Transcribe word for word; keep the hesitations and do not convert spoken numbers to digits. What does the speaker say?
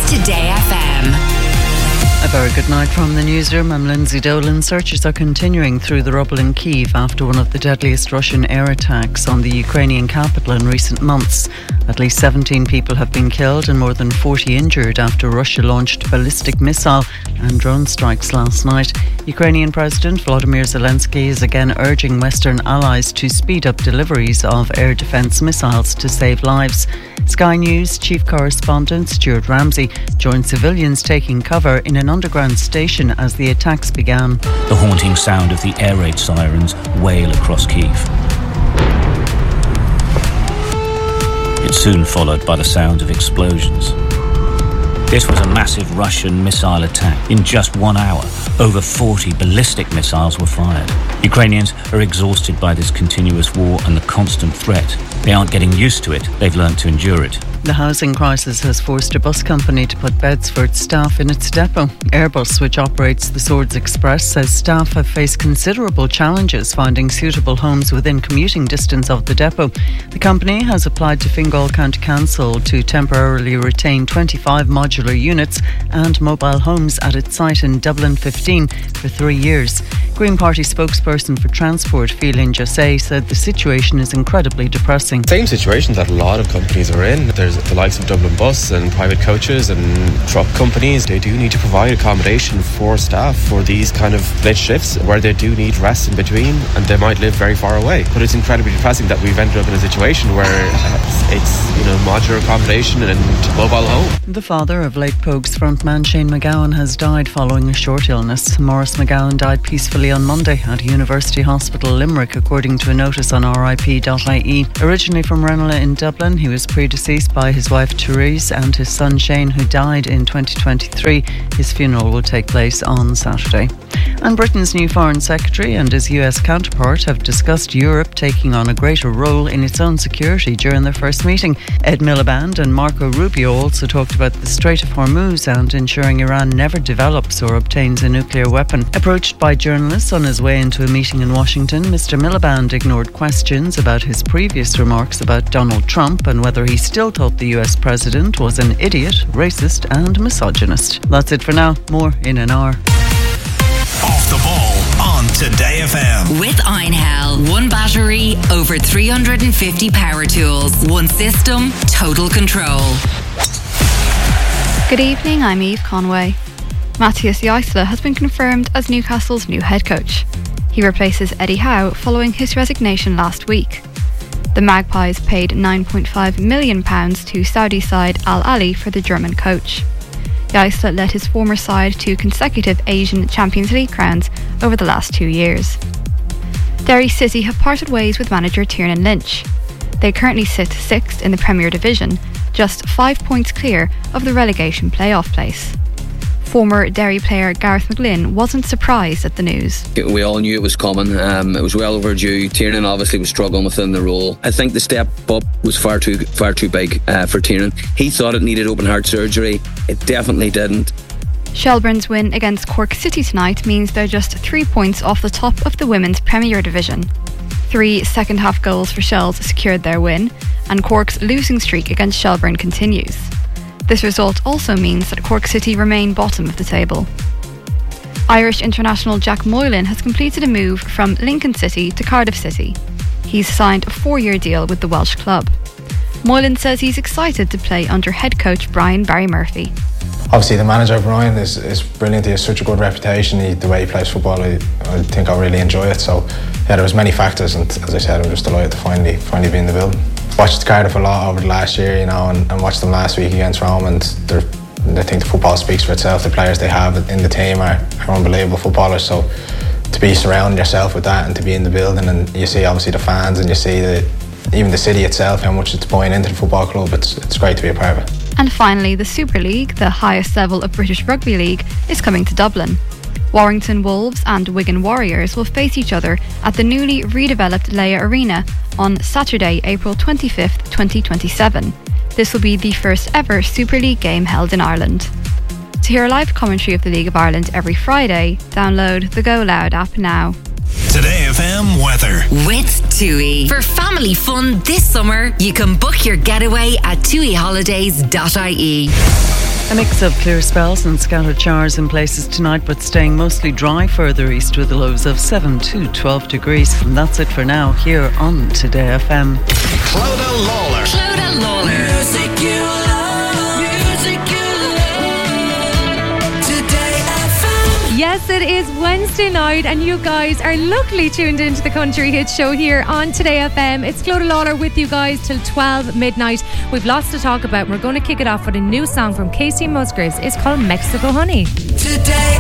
Today F M. A very good night from the newsroom. I'm Lindsay Dolan. Searches are continuing through the rubble in Kyiv after one of the deadliest Russian air attacks on the Ukrainian capital in recent months. At least seventeen people have been killed and more than forty injured after Russia launched ballistic missile and drone strikes last night. Ukrainian President Volodymyr Zelensky is again urging Western allies to speed up deliveries of air defence missiles to save lives. Sky News chief correspondent Stuart Ramsey joined civilians taking cover in an underground station as the attacks began. The haunting sound of the air raid sirens wail across Kyiv. It's soon followed by the sound of explosions. This was a massive Russian missile attack. In just one hour, over forty ballistic missiles were fired. Ukrainians are exhausted by this continuous war and the constant threat. They aren't getting used to it, they've learned to endure it. The housing crisis has forced a bus company to put beds for its staff in its depot. Airbus, which operates the Swords Express, says staff have faced considerable challenges finding suitable homes within commuting distance of the depot. The company has applied to Fingal County Council to temporarily retain twenty-five modular units and mobile homes at its site in Dublin fifteen for three years. Green Party spokesperson for Transport, Phelan Jose, said the situation is incredibly depressing. Same situation that a lot of companies are in. There's the likes of Dublin Bus and private coaches and truck companies. They do need to provide accommodation for staff for these kind of late shifts where they do need rest in between and they might live very far away. But it's incredibly depressing that we've ended up in a situation where it's, it's you know, modular accommodation and mobile home. The father of late Pogues frontman Shane MacGowan has died following a short illness. Maurice McGowan died peacefully on Monday at University Hospital Limerick, according to a notice on R I P dot I E. Originally from Ranelagh in Dublin, he was predeceased by his wife Therese and his son Shane, who died in twenty twenty-three. His funeral will take place on Saturday. And Britain's new Foreign Secretary and his U S counterpart have discussed Europe taking on a greater role in its own security during their first meeting. Ed Miliband and Marco Rubio also talked about the Strait of Hormuz and ensuring Iran never develops or obtains a nuclear weapon. Approached by journalists on his way into a meeting in Washington, Mister Miliband ignored questions about his previous remarks about Donald Trump and whether he still thought the U S president was an idiot, racist and misogynist. That's it for now. More in an hour. Off the ball on Today F M. With Einhell, one battery, over three hundred fifty power tools, one system, total control. Good evening, I'm Eve Conway. Matthias Jaisler has been confirmed as Newcastle's new head coach. He replaces Eddie Howe following his resignation last week. The Magpies paid nine point five million pounds to Saudi side Al Ahly for the German coach. Jaisler led his former side to consecutive Asian Champions League crowns over the last two years. Derry City have parted ways with manager Tiernan Lynch. They currently sit sixth in the Premier Division, just five points clear of the relegation playoff place. Former Derry player Gareth McGlynn wasn't surprised at the news. We all knew it was coming. Um, it was well overdue. Tiernan obviously was struggling within the role. I think the step up was far too far too big uh, for Tiernan. He thought it needed open heart surgery. It definitely didn't. Shelbourne's win against Cork City tonight means they're just three points off the top of the Women's Premier Division. Three second half goals for Shells secured their win, and Cork's losing streak against Shelbourne continues. This result also means that Cork City remain bottom of the table. Irish international Jack Moylan has completed a move from Lincoln City to Cardiff City. He's signed a four-year deal with the Welsh club. Moylan says he's excited to play under head coach Brian Barry Murphy. Obviously the manager Brian is, is brilliant. He has such a good reputation. He, the way he plays football, I, I think I'll really enjoy it. So yeah, there was many factors, and as I said, I'm just delighted to finally finally be in the building. Watched Cardiff a lot over the last year, you know, and, and watched them last week against Rome, and I think the football speaks for itself. The players they have in the team are, are unbelievable footballers. So to be surrounding yourself with that and to be in the building, and you see obviously the fans and you see the even the city itself, how much it's buying into the football club, it's it's great to be a part of it. And finally, the Super League, the highest level of British Rugby League, is coming to Dublin. Warrington Wolves and Wigan Warriors will face each other at the newly redeveloped Leia Arena on Saturday, April twenty-fifth, twenty twenty-seven. This will be the first ever Super League game held in Ireland. To hear a live commentary of the League of Ireland every Friday, download the Go Loud app now. Today F M weather. With TUI. For family fun this summer, you can book your getaway at tui holidays dot I E. A mix of clear spells and scattered showers in places tonight, but staying mostly dry further east with lows of seven to twelve degrees. And that's it for now here on Today F M. Clodagh Lawler. Clodagh Lawler. Music you love. Music you love. Today F M. Yes, it is Wednesday night and you guys are luckily tuned into the Country Hit Show here on Today F M. It's Clodagh Lawler with you guys till twelve midnight. We've lots to talk about. We're going to kick it off with a new song from Casey Musgraves. It's called Mexico Honey. Today